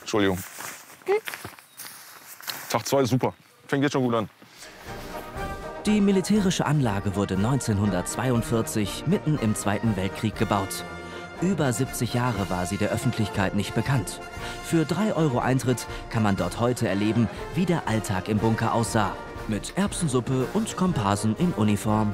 Entschuldigung. Tag 2, super. Fängt jetzt schon gut an. Die militärische Anlage wurde 1942 mitten im Zweiten Weltkrieg gebaut. Über 70 Jahre war sie der Öffentlichkeit nicht bekannt. Für 3 € Eintritt kann man dort heute erleben, wie der Alltag im Bunker aussah. Mit Erbsensuppe und Komparsen in Uniform.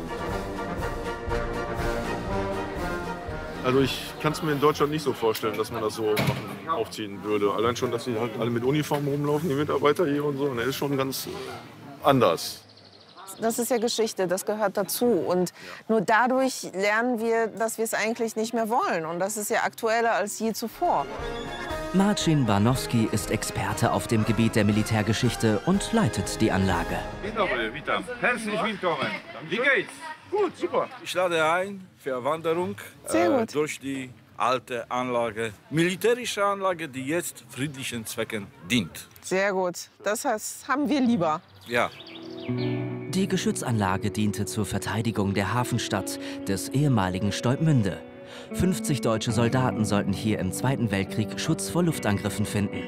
Also ich kann es mir in Deutschland nicht so vorstellen, dass man das so aufziehen würde. Allein schon, dass sie halt alle mit Uniform rumlaufen, die Mitarbeiter hier und so. Und das ist schon ganz anders. Das ist ja Geschichte, das gehört dazu. Und nur dadurch lernen wir, dass wir es eigentlich nicht mehr wollen. Und das ist ja aktueller als je zuvor. Marcin Barnowski ist Experte auf dem Gebiet der Militärgeschichte und leitet die Anlage. Witam. Herzlich willkommen. Wie geht's? Gut, super. Ich lade ein für Wanderung Sehr gut. durch die alte Anlage, militärische Anlage, die jetzt friedlichen Zwecken dient. Sehr gut. Das haben wir lieber. Ja. Die Geschützanlage diente zur Verteidigung der Hafenstadt des ehemaligen Stolpmünde. 50 deutsche Soldaten sollten hier im Zweiten Weltkrieg Schutz vor Luftangriffen finden.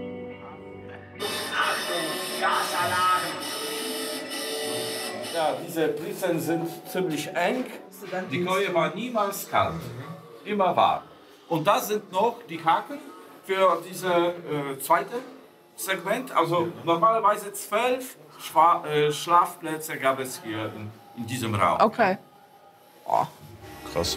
Ja, diese Blitzen sind ziemlich eng. Die Koje war niemals kalt, immer warm. Und das sind noch die Haken für dieses zweite Segment. Also normalerweise 12 Schlafplätze gab es hier in diesem Raum. Okay. Oh, krass.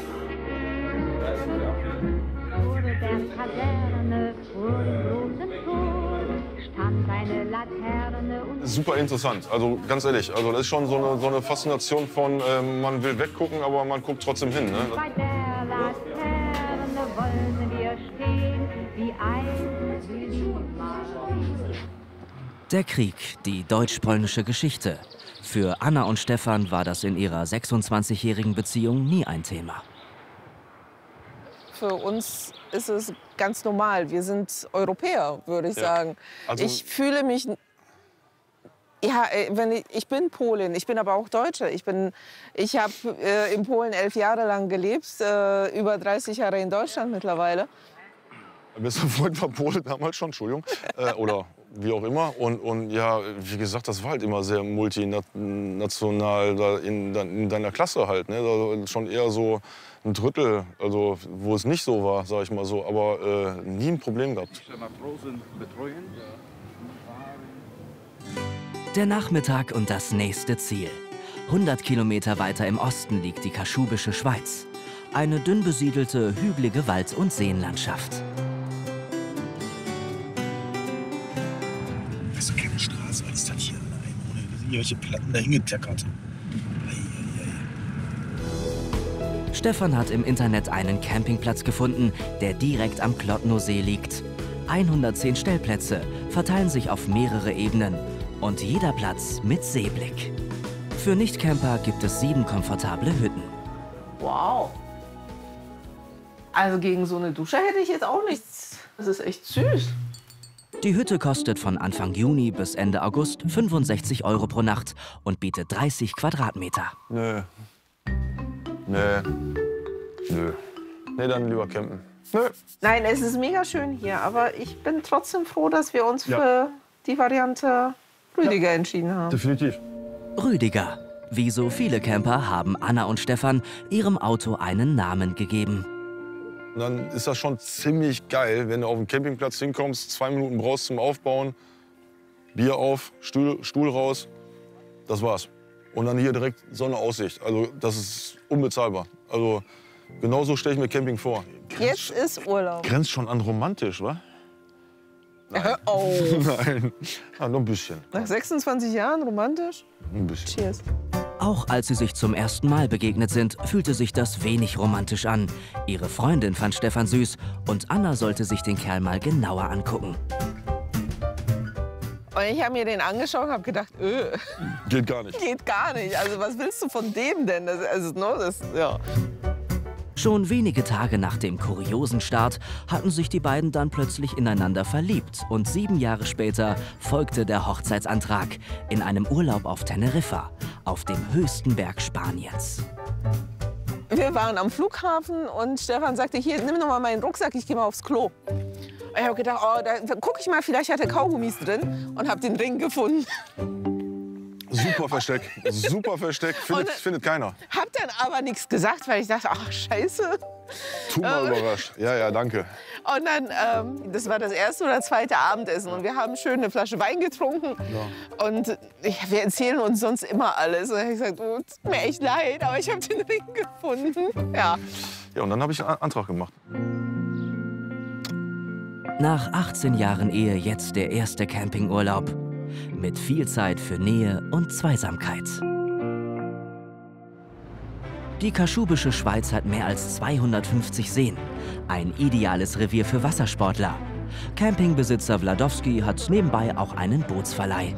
Super interessant, also ganz ehrlich, also das ist schon so eine Faszination von, man will weggucken, aber man guckt trotzdem hin. Ne? Bei der Laterne wollen wir stehen, wie Der Krieg, die deutsch-polnische Geschichte. Für Anna und Stefan war das in ihrer 26-jährigen Beziehung nie ein Thema. Für uns ist es ganz normal. Wir sind Europäer, würde ich sagen. Also ich fühle mich... Ja, ich bin Polin, ich bin aber auch Deutsche. Ich habe in Polen 11 Jahre lang gelebt, über 30 Jahre in Deutschland mittlerweile. Mein bester Freund war Pole damals schon, Entschuldigung, oder wie auch immer. Und ja, wie gesagt, das war halt immer sehr multinational da in deiner Klasse halt. Ne? Also schon eher so ein Drittel, also wo es nicht so war, sag ich mal so, aber nie ein Problem gehabt. Der Nachmittag und das nächste Ziel. 100 Kilometer weiter im Osten liegt die Kaschubische Schweiz. Eine dünn besiedelte, hügelige Wald- und Seenlandschaft. Das ist keine Straße, was ist das hier? Da sind irgendwelche Platten dahin getackert. Stefan hat im Internet einen Campingplatz gefunden, der direkt am Klotnosee liegt. 110 Stellplätze verteilen sich auf mehrere Ebenen. Und jeder Platz mit Seeblick. Für Nichtcamper gibt es 7 komfortable Hütten. Wow. Also gegen so eine Dusche hätte ich jetzt auch nichts. Das ist echt süß. Die Hütte kostet von Anfang Juni bis Ende August 65 € pro Nacht und bietet 30 Quadratmeter. Nö. Nee, dann lieber campen. Nö. Nein, es ist mega schön hier, aber ich bin trotzdem froh, dass wir uns für die Variante Rüdiger entschieden haben. Definitiv. Rüdiger. Wie so viele Camper haben Anna und Stefan ihrem Auto einen Namen gegeben. Und dann ist das schon ziemlich geil, wenn du auf den Campingplatz hinkommst, 2 Minuten brauchst zum Aufbauen, Bier auf, Stuhl raus, das war's. Und dann hier direkt Sonneaussicht. Also das ist unbezahlbar. Also genauso stelle ich mir Camping vor. Jetzt ist Urlaub. Grenzt schon an romantisch, wa? Hör auf. Nein, ja, nur ein bisschen. Nach 26 Jahren romantisch? Ein bisschen. Cheers. Auch als sie sich zum ersten Mal begegnet sind, fühlte sich das wenig romantisch an. Ihre Freundin fand Stefan süß und Anna sollte sich den Kerl mal genauer angucken. Und ich habe mir den angeschaut und habe gedacht, Geht gar nicht. geht gar nicht. Also was willst du von dem denn? Ja. Schon wenige Tage nach dem kuriosen Start hatten sich die beiden dann plötzlich ineinander verliebt. Und 7 Jahre später folgte der Hochzeitsantrag in einem Urlaub auf Teneriffa, auf dem höchsten Berg Spaniens. Wir waren am Flughafen und Stefan sagte, hier, nimm noch mal meinen Rucksack, ich gehe mal aufs Klo. Ich habe gedacht, oh, da gucke ich mal, vielleicht hat er Kaugummis drin und habe den Ring gefunden. Super Versteck, super Versteck, findet keiner. Hab dann aber nichts gesagt, weil ich dachte, ach scheiße. Tu mal überrascht. Ja, ja, danke. Und dann, das war das erste oder zweite Abendessen und wir haben schön eine Flasche Wein getrunken. Ja. Und wir erzählen uns sonst immer alles. Und ich habe gesagt, oh, tut mir echt leid, aber ich habe den Ring gefunden. Ja. Ja, und dann habe ich einen Antrag gemacht. Nach 18 Jahren Ehe jetzt der erste Campingurlaub. Mit viel Zeit für Nähe und Zweisamkeit. Die kaschubische Schweiz hat mehr als 250 Seen. Ein ideales Revier für Wassersportler. Campingbesitzer Wladowski hat nebenbei auch einen Bootsverleih.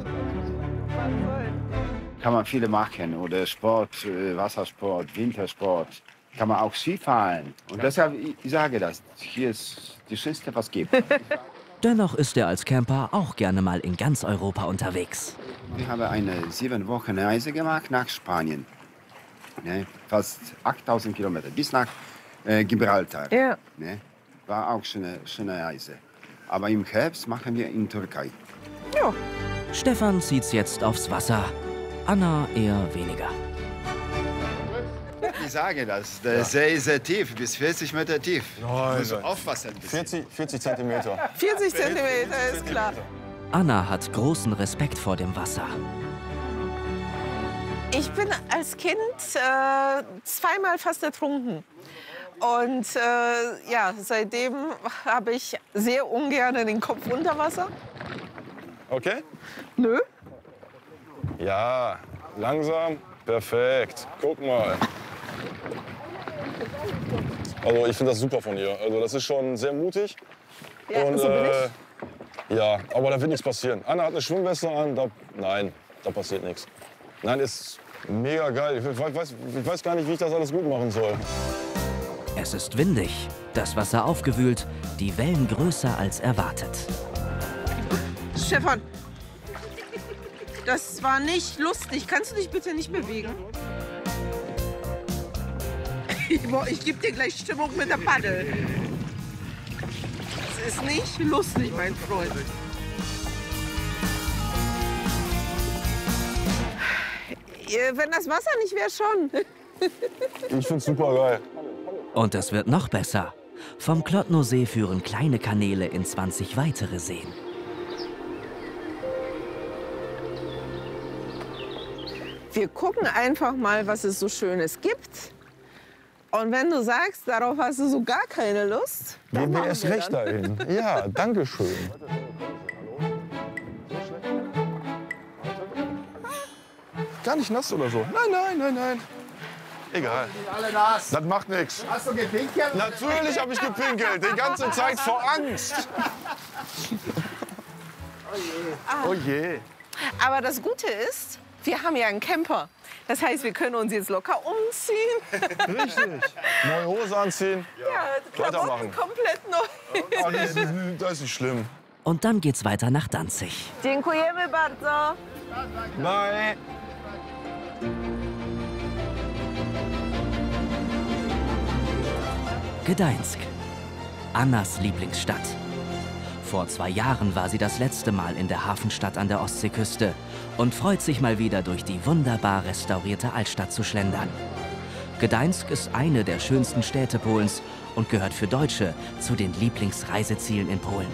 Kann man viele machen. Oder Sport, Wassersport, Wintersport. Kann man auch Skifahren. Und deshalb, ich sage das, hier ist das Schönste, was es gibt. Dennoch ist er als Camper auch gerne mal in ganz Europa unterwegs. Wir haben eine 7 Wochen Reise gemacht nach Spanien. Ne? Fast 8000 Kilometer bis nach Gibraltar. Ja. Ne? War auch eine schöne Reise. Aber im Herbst machen wir in Türkei. Ja. Stefan zieht's jetzt aufs Wasser. Anna eher weniger. Ich sage das, der See ist sehr tief, bis 40 Meter tief. Nein, Muss aufpassen. 40 Zentimeter. 40 Zentimeter, ist klar. Anna hat großen Respekt vor dem Wasser. Ich bin als Kind zweimal fast ertrunken. Und ja, seitdem habe ich sehr ungern den Kopf unter Wasser. Okay? Nö. Ja, langsam, perfekt. Guck mal. Also ich finde das super von ihr. Also das ist schon sehr mutig. Ja, und, so bin ich. Ja, aber da wird nichts passieren. Anna hat eine Schwimmweste an. Nein, da passiert nichts. Nein, ist mega geil. Ich weiß gar nicht, wie ich das alles gut machen soll. Es ist windig, das Wasser aufgewühlt, die Wellen größer als erwartet. Stefan, das war nicht lustig. Kannst du dich bitte nicht bewegen? Ich gebe dir gleich Stimmung mit der Paddel. Das ist nicht lustig, mein Freund. Wenn das Wasser nicht wäre, schon. Ich find's super geil. Und es wird noch besser. Vom Klotno-See führen kleine Kanäle in 20 weitere Seen. Wir gucken einfach mal, was es so Schönes gibt. Und wenn du sagst, darauf hast du so gar keine Lust, dann Gehen wir machen erst wir recht dann. dahin. Ja, danke schön. Gar nicht nass oder so. Nein. Egal. Alle nass. Das macht nichts. Hast du gepinkelt? Natürlich habe ich gepinkelt. Die ganze Zeit vor Angst. Oh je. Aber das Gute ist, wir haben ja einen Camper. Das heißt, wir können uns jetzt locker umziehen. Richtig. Neue Hose anziehen. Ja, Weitermachen. Klamotten komplett neu. Das ist nicht schlimm. Und dann geht's weiter nach Danzig. Dziękujemy bardzo. Bye. Gdańsk. Annas Lieblingsstadt. Vor 2 Jahren war sie das letzte Mal in der Hafenstadt an der Ostseeküste und freut sich mal wieder durch die wunderbar restaurierte Altstadt zu schlendern. Gdańsk ist eine der schönsten Städte Polens und gehört für Deutsche zu den Lieblingsreisezielen in Polen.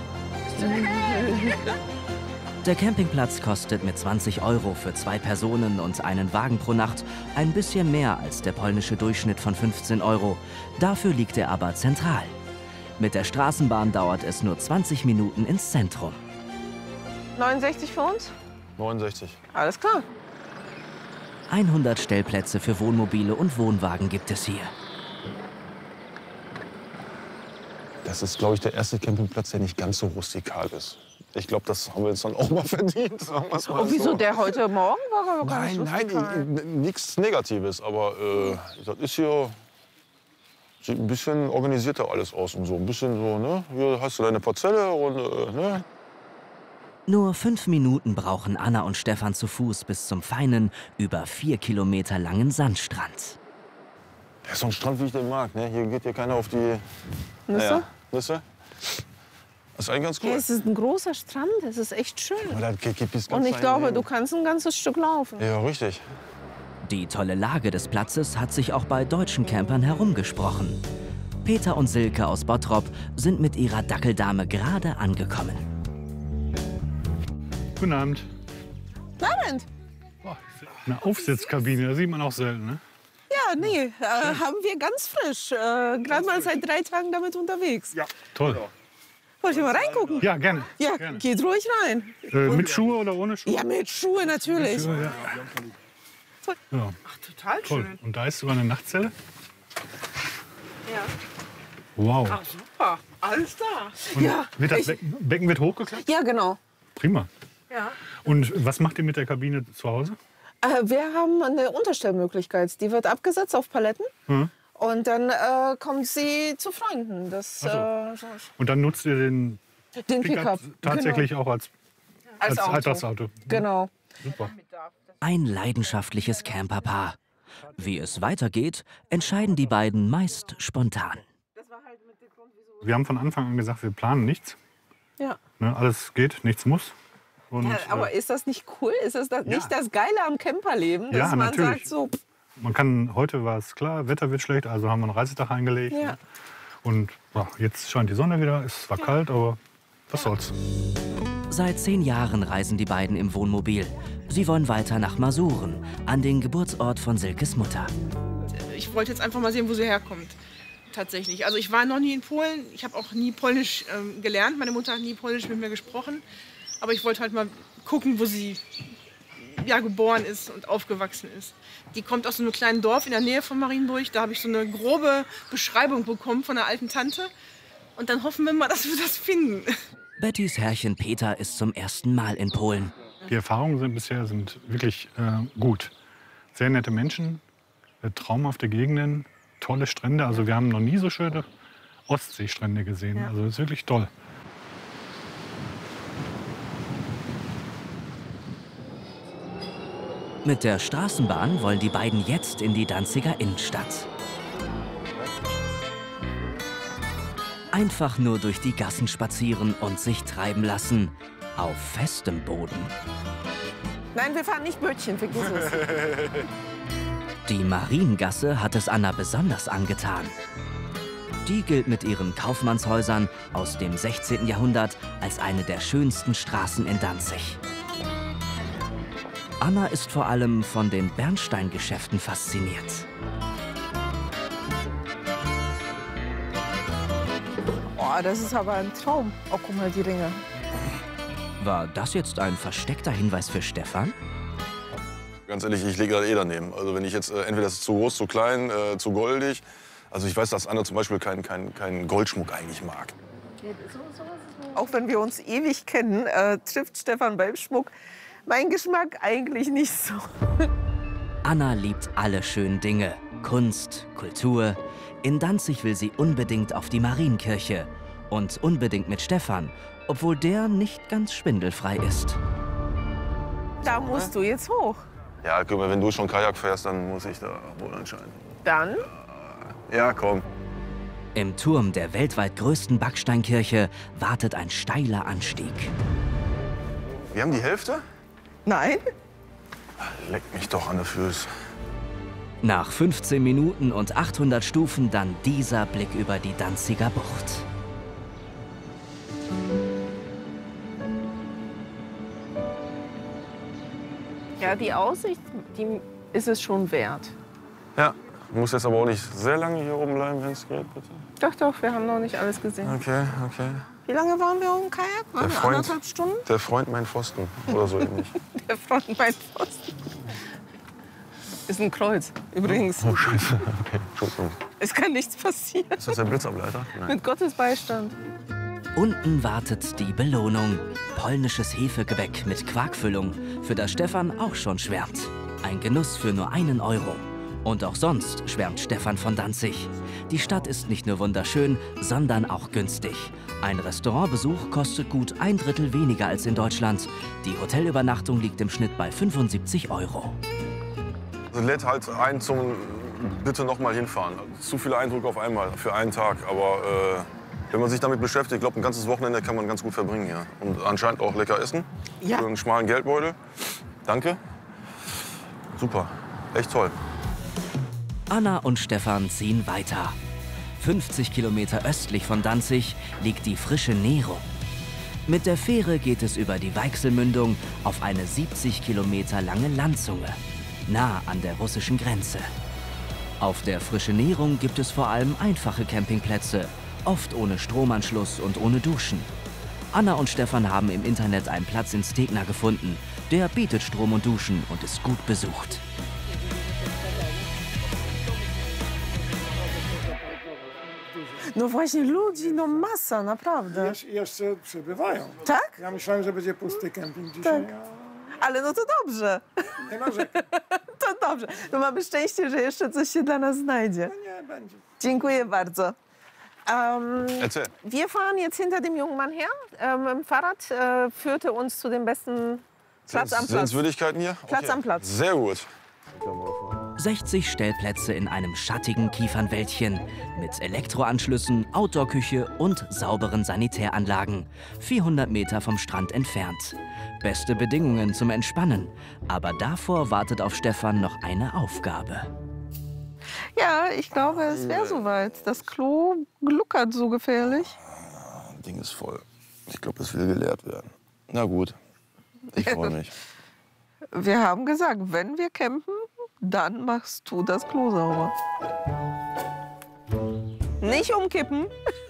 Der Campingplatz kostet mit 20 € für 2 Personen und einen Wagen pro Nacht ein bisschen mehr als der polnische Durchschnitt von 15 €. Dafür liegt er aber zentral. Mit der Straßenbahn dauert es nur 20 Minuten ins Zentrum. 69 für uns? 69. Alles klar. 100 Stellplätze für Wohnmobile und Wohnwagen gibt es hier. Das ist, glaube ich, der erste Campingplatz, der nicht ganz so rustikal ist. Ich glaube, das haben wir jetzt dann auch mal verdient. Sagen wir's mal Und wieso so. der heute Morgen war aber gar nicht Nein, nichts Negatives. Aber das ist hier. Sieht ein bisschen organisierter alles aus und so. Ein bisschen so, ne? Hier hast du deine Parzelle und, ne? Nur 5 Minuten brauchen Anna und Stefan zu Fuß bis zum feinen, über 4 Kilometer langen Sandstrand. Das ist so ein Strand, wie ich den mag, ne? Hier geht ja keiner auf die Nüsse? Nüsse. Das ist eigentlich ganz cool. Ja, es ist ein großer Strand, es ist echt schön. Aber da geht bis Und ganz ich glaube, dahin. du kannst ein ganzes Stück laufen. Ja, richtig. Die tolle Lage des Platzes hat sich auch bei deutschen Campern herumgesprochen. Peter und Silke aus Bottrop sind mit ihrer Dackeldame gerade angekommen. Guten Abend. Abend. Eine Aufsitzkabine, das sieht man auch selten, ne? Ja, nee, haben wir ganz frisch. Gerade mal seit 3 Tagen damit unterwegs. Ja. Toll. Wollt ihr mal reingucken? Ja, gerne. Ja, Gerne. geht ruhig rein. Mit Schuhe oder ohne Schuhe? Ja, mit Schuhe natürlich. Ja. Ja. Ach, total Toll. schön. Und da ist sogar eine Nachtzelle? Ja. Wow. Ach, super. Alles da. Und Ja, wird das Becken wird hochgeklappt? ja, genau. Prima. Ja. Und was macht ihr mit der Kabine zu Hause? Wir haben eine Unterstellmöglichkeit. Die wird abgesetzt auf Paletten. Mhm. Und dann kommt sie zu Freunden. Das, Und dann nutzt ihr den den Pickup Pickup. tatsächlich auch als Auto. Alltagsauto? Genau. Super. Ein leidenschaftliches Camperpaar. Wie es weitergeht, entscheiden die beiden meist spontan. Wir haben von Anfang an gesagt, wir planen nichts. Ja. Ne, alles geht, nichts muss. Und, Ja, aber ist das nicht cool? Ist das nicht das Geile am Camperleben? Dass Ja, man natürlich. sagt so, man kann, heute war es klar, Wetter wird schlecht, also haben wir einen Reisetag eingelegt. ja. Und ja, jetzt scheint die Sonne wieder, es war kalt, aber was soll's. Seit 10 Jahren reisen die beiden im Wohnmobil. Sie wollen weiter nach Masuren, an den Geburtsort von Silkes Mutter. Ich wollte jetzt einfach mal sehen, wo sie herkommt. Tatsächlich. Also ich war noch nie in Polen. Ich habe auch nie Polnisch gelernt. Meine Mutter hat nie Polnisch mit mir gesprochen. Aber ich wollte halt mal gucken, wo sie geboren ist und aufgewachsen ist. Die kommt aus so einem kleinen Dorf in der Nähe von Marienburg. Da habe ich so eine grobe Beschreibung bekommen von einer alten Tante. Und dann hoffen wir mal, dass wir das finden. Bettys Herrchen Peter ist zum ersten Mal in Polen. Die Erfahrungen sind wirklich gut. Sehr nette Menschen, traumhafte Gegenden, tolle Strände. Also wir haben noch nie so schöne Ostseestrände gesehen. Ja. Also das ist wirklich toll. Mit der Straßenbahn wollen die beiden jetzt in die Danziger Innenstadt. Einfach nur durch die Gassen spazieren und sich treiben lassen. Auf festem Boden. Nein, wir fahren nicht Bötchen, vergiss es. Die Mariengasse hat es Anna besonders angetan. Die gilt mit ihren Kaufmannshäusern aus dem 16. Jahrhundert als eine der schönsten Straßen in Danzig. Anna ist vor allem von den Bernsteingeschäften fasziniert. Oh, das ist aber ein Traum. Oh, guck mal, die Ringe. War das jetzt ein versteckter Hinweis für Stefan? Ganz ehrlich, ich lege da daneben. Also wenn ich jetzt, entweder das ist zu groß, zu klein, zu goldig. Also ich weiß, dass Anna zum Beispiel keinen Goldschmuck eigentlich mag. Auch wenn wir uns ewig kennen, trifft Stefan beim Schmuck mein Geschmack eigentlich nicht so. Anna liebt alle schönen Dinge. Kunst, Kultur. In Danzig will sie unbedingt auf die Marienkirche. Und unbedingt mit Stefan, obwohl der nicht ganz schwindelfrei ist. Da musst du jetzt hoch. Ja, guck mal, wenn du schon Kajak fährst, dann muss ich da wohl anscheinend. Dann? Ja, komm. Im Turm der weltweit größten Backsteinkirche wartet ein steiler Anstieg. Wir haben die Hälfte? Nein? Leck mich doch an den Füßen. Nach 15 Minuten und 800 Stufen dann dieser Blick über die Danziger Bucht. Ja, die Aussicht, die ist es schon wert. Ja, muss jetzt aber auch nicht sehr lange hier oben bleiben, wenn es geht, bitte. Doch, doch, wir haben noch nicht alles gesehen. Okay, okay. Wie lange waren wir im Kajak? Waren wir anderthalb Stunden? Der Freund mein Pfosten oder so ähnlich. Der Freund mein Pfosten. Ist ein Kreuz, übrigens. Oh, Scheiße. Okay, Entschuldigung. Es kann nichts passieren. Ist das der Blitzableiter? Nein. Mit Gottes Beistand. Unten wartet die Belohnung. Polnisches Hefegebäck mit Quarkfüllung, für das Stefan auch schon schwärmt. Ein Genuss für nur 1 Euro. Und auch sonst schwärmt Stefan von Danzig. Die Stadt ist nicht nur wunderschön, sondern auch günstig. Ein Restaurantbesuch kostet gut 1/3 weniger als in Deutschland. Die Hotelübernachtung liegt im Schnitt bei 75 Euro. Also lädt halt ein zum bitte noch mal hinfahren. Zu viele Eindrücke auf einmal für einen Tag, aber Wenn man sich damit beschäftigt, ich glaube, ein ganzes Wochenende kann man ganz gut verbringen hier. Und anscheinend auch lecker essen. Ja. Für einen schmalen Geldbeutel. Danke. Super. Echt toll. Anna und Stefan ziehen weiter. 50 Kilometer östlich von Danzig liegt die frische Nero. Mit der Fähre geht es über die Weichselmündung auf eine 70 Kilometer lange Landzunge, nah an der russischen Grenze. Auf der Frische Nehrung gibt es vor allem einfache Campingplätze, oft ohne Stromanschluss und ohne Duschen. Anna und Stefan haben im Internet einen Platz in Stegna gefunden. Der bietet Strom und Duschen und ist gut besucht. No właśnie ludzi, no masa, naprawdę. Jeszcze przybywają. Tak? Ja myślałem, że będzie pusty kemping dzisiaj. Tak. Ale no to dobrze. Nie narzekam. To dobrze. To mamy szczęście, że jeszcze coś się dla nas znajdzie. Nie, będzie. Dziękuję bardzo. Erzähl. Wir fahren jetzt hinter dem jungen Mann her. Mit dem Fahrrad führte uns zu dem besten Platz am Platz. Sehenswürdigkeiten hier? Platz am Platz. Sehr gut. 60 Stellplätze in einem schattigen Kiefernwäldchen mit Elektroanschlüssen, Outdoor-Küche und sauberen Sanitäranlagen. 400 Meter vom Strand entfernt. Beste Bedingungen zum Entspannen. Aber davor wartet auf Stefan noch eine Aufgabe. Ja, ich glaube, es wäre soweit. Das Klo gluckert so gefährlich. Das Ding ist voll. Ich glaube, es will geleert werden. Na gut. Ich freue mich. Wir haben gesagt, wenn wir campen, dann machst du das Klo sauber. Nicht umkippen.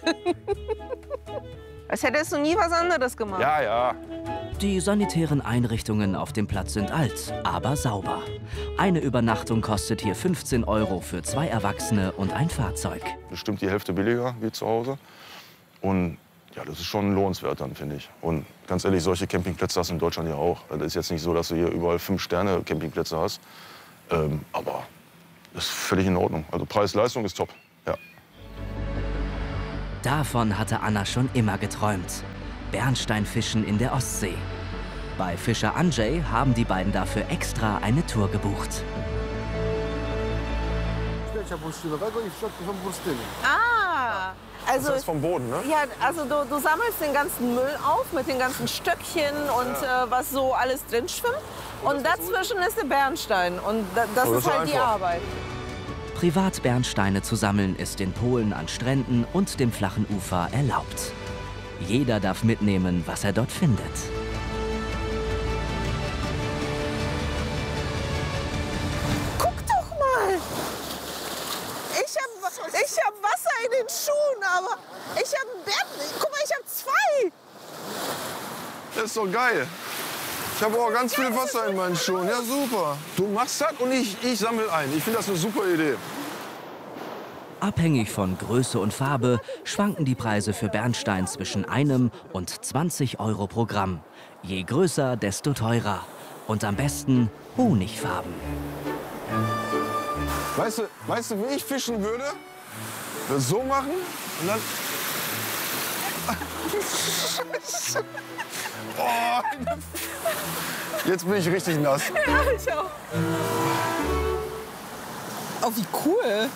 Als hättest du nie was anderes gemacht. Ja, ja. Die sanitären Einrichtungen auf dem Platz sind alt, aber sauber. Eine Übernachtung kostet hier 15 € für 2 Erwachsene und ein Fahrzeug. Bestimmt die Hälfte billiger wie zu Hause. Und ja, das ist schon lohnenswert dann, finde ich. Und ganz ehrlich, solche Campingplätze hast du in Deutschland ja auch. Das ist jetzt nicht so, dass du hier überall 5-Sterne-Campingplätze hast. Aber das ist völlig in Ordnung. Also Preis-Leistung ist top. Ja. Davon hatte Anna schon immer geträumt. Bernsteinfischen in der Ostsee. Bei Fischer Andrzej haben die beiden dafür extra eine Tour gebucht. Ah, also Das ist vom Boden, ne? ja, also du sammelst den ganzen Müll auf mit den ganzen Stöckchen und was so alles drin schwimmt. Und dazwischen ist der Bernstein. Und das ist halt die Arbeit. Privat Bernsteine zu sammeln ist in Polen an Stränden und dem flachen Ufer erlaubt. Jeder darf mitnehmen, was er dort findet. Guck doch mal! Ich hab Wasser in den Schuhen, aber ich hab einen Bären. Guck mal, ich hab 2. Das ist doch geil. Ich habe auch ganz viel Wasser in meinen Schuhen. Ja, super. Du machst das und ich sammle ein. Ich finde das eine super Idee. Abhängig von Größe und Farbe schwanken die Preise für Bernstein zwischen 1 und 20 € pro Gramm. Je größer, desto teurer. Und am besten Honigfarben. Weißt du, wie ich fischen würde? Das so machen und dann... Scheiße. Oh, jetzt bin ich richtig nass. Ja, ich auch. Oh, wie cool.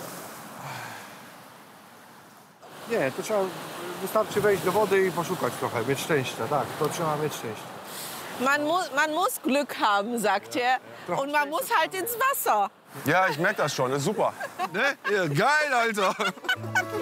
Nie, to trzeba, wystarczy wejść do wody i poszukać trochę, mieć szczęście, tak, to trzeba mieć szczęście. Man muss Glück haben, sagt er. Und man muss halt ins Wasser. Ja, ich merke das schon. Das ist super. Ne? Ja, geil, Alter.